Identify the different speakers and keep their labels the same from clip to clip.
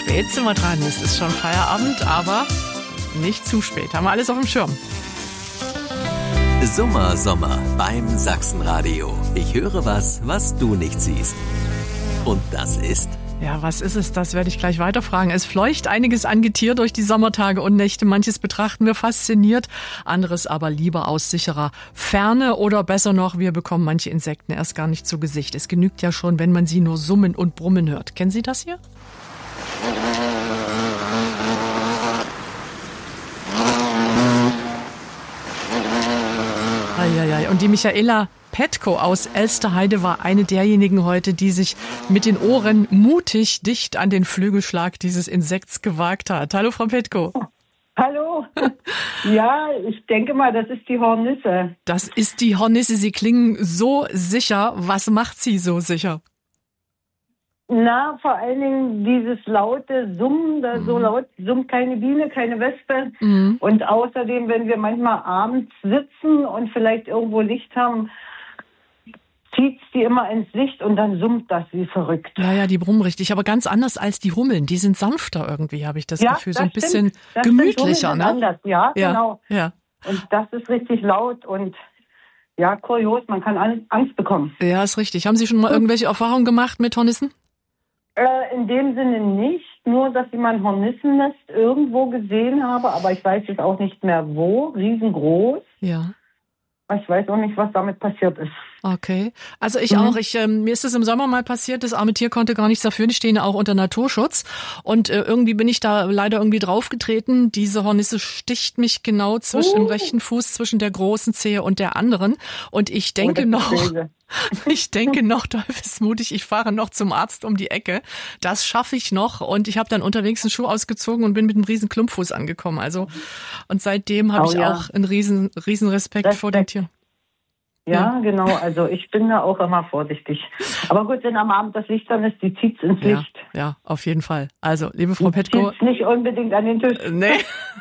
Speaker 1: spät sind wir dran. Es ist schon Feierabend, aber nicht zu spät. Haben wir alles auf dem Schirm.
Speaker 2: Sommer beim Sachsenradio. Ich höre was du nicht siehst. Und das ist...
Speaker 1: Ja, was ist es? Das werde ich gleich weiterfragen. Es fleucht einiges an Getier durch die Sommertage und Nächte. Manches betrachten wir fasziniert, anderes aber lieber aus sicherer Ferne. Oder besser noch, wir bekommen manche Insekten erst gar nicht zu Gesicht. Es genügt ja schon, wenn man sie nur summen und brummen hört. Kennen Sie das hier? Und die Michaela Petko aus Elsterheide war eine derjenigen heute, die sich mit den Ohren mutig dicht an den Flügelschlag dieses Insekts gewagt hat. Hallo, Frau Petko.
Speaker 3: Hallo. Ja, ich denke mal, das ist die Hornisse.
Speaker 1: Das ist die Hornisse. Sie klingen so sicher. Was macht sie so sicher?
Speaker 3: Na, vor allen Dingen dieses laute Summen, so laut summt keine Biene, keine Wespe. Und außerdem, wenn wir manchmal abends sitzen und vielleicht irgendwo Licht haben, zieht's die immer ins Licht und dann summt das wie verrückt.
Speaker 1: Ja, die brummen richtig, aber ganz anders als die Hummeln. Die sind sanfter irgendwie, habe ich das Gefühl. So ein bisschen
Speaker 3: das
Speaker 1: gemütlicher, ne?
Speaker 3: Anders. Ja, genau.
Speaker 1: Ja.
Speaker 3: Und das ist richtig laut und ja, kurios, man kann Angst bekommen.
Speaker 1: Ja, ist richtig. Haben Sie schon mal irgendwelche Erfahrungen gemacht mit Hornissen?
Speaker 3: In dem Sinne nicht, nur dass ich mal ein Hornissennest irgendwo gesehen habe, aber ich weiß jetzt auch nicht mehr wo, riesengroß.
Speaker 1: Ja.
Speaker 3: Ich weiß auch nicht, was damit passiert ist.
Speaker 1: Okay, also ich auch. Mir ist es im Sommer mal passiert, das arme Tier konnte gar nichts dafür, die stehen ja auch unter Naturschutz und irgendwie bin ich da leider irgendwie draufgetreten. Diese Hornisse sticht mich genau im rechten Fuß zwischen der großen Zehe und der anderen und ich denke noch, teufelsmutig, ich fahre noch zum Arzt um die Ecke. Das schaffe ich noch und ich habe dann unterwegs einen Schuh ausgezogen und bin mit einem riesen Klumpfuß angekommen. Also und seitdem habe ich auch einen riesen Respekt vor dem Tier.
Speaker 3: Ja, genau. Also ich bin da auch immer vorsichtig. Aber gut, wenn am Abend das Licht dann ist, die zieht's ins Licht.
Speaker 1: Ja, auf jeden Fall. Also, liebe Frau Petko.
Speaker 3: Zieht's nicht unbedingt an den Tisch.
Speaker 1: Nee.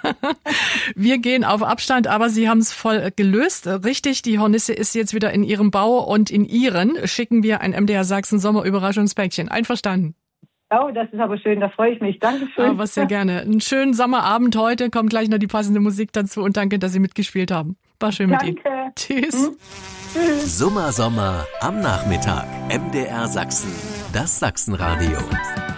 Speaker 1: Wir gehen auf Abstand, aber Sie haben es voll gelöst. Richtig, die Hornisse ist jetzt wieder in Ihrem Bau und in Ihren schicken wir ein MDR Sachsen Sommerüberraschungspäckchen. Einverstanden?
Speaker 3: Oh, das ist aber schön, da freue ich mich. Dankeschön.
Speaker 1: Aber sehr gerne. Einen schönen Sommerabend heute. Kommt gleich noch die passende Musik dazu und danke, dass Sie mitgespielt haben. War schön mit Ihnen. Tschüss.
Speaker 2: Tschüss. Sommer am Nachmittag. MDR Sachsen. Das Sachsenradio.